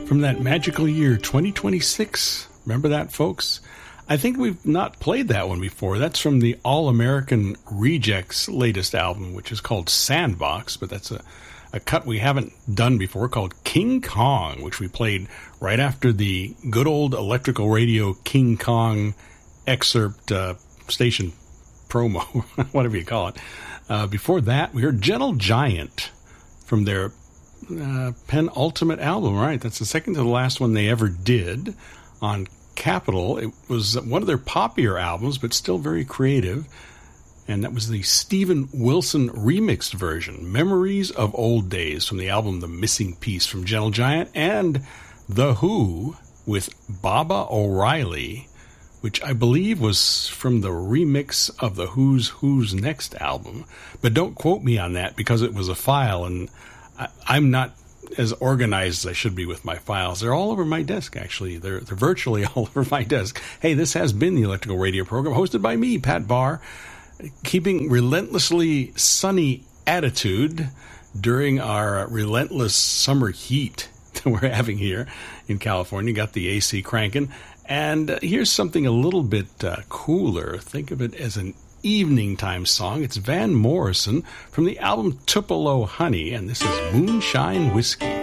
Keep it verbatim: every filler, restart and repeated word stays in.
From that magical year twenty twenty-six. Remember that, folks? I think we've not played that one before. That's from the All-American Rejects' latest album, which is called Sandbox, but that's a, a cut we haven't done before called King Kong, which we played right after the good old Electrical Radio King Kong excerpt uh, station promo, whatever you call it. Uh, before that, we heard Gentle Giant from their uh, penultimate album, right? That's the second to the last one they ever did on Capitol. It was one of their poppier albums, but still very creative. And that was the Steven Wilson remixed version, Memories of Old Days, from the album The Missing Piece from Gentle Giant, and The Who with Baba O'Reilly, which I believe was from the remix of The Who's Who's Next album. But don't quote me on that because it was a file, and I, I'm not as organized as I should be with my files. They're all over my desk, actually. They're they're virtually all over my desk. Hey, this has been the Electrical Radio program, hosted by me, Pat Barr, keeping relentlessly sunny attitude during our relentless summer heat that we're having here in California. Got the A C cranking. And uh, here's something a little bit uh, cooler. Think of it as an evening time song. It's Van Morrison from the album Tupelo Honey, and this is Moonshine Whiskey.